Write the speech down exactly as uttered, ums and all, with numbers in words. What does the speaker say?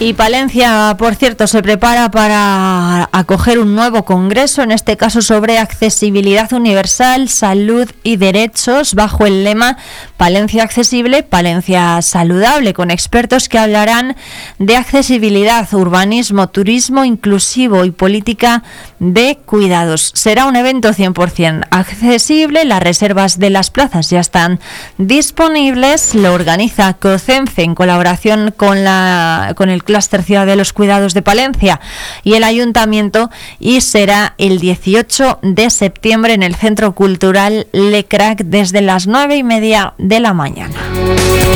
Y Palencia, por cierto, se prepara para acoger un nuevo congreso, en este caso sobre accesibilidad universal, salud y derechos, bajo el lema Palencia accesible, Palencia saludable, con expertos que hablarán de accesibilidad, urbanismo, turismo inclusivo y política de cuidados. Será un evento cien por ciento accesible, las reservas de las plazas ya están disponibles, lo organiza COCENFE en colaboración con, la, con el Clúster Ciudad de los Cuidados de Palencia y el Ayuntamiento, y será el dieciocho de septiembre en el Centro Cultural Le Crac desde las nueve y media de la mañana.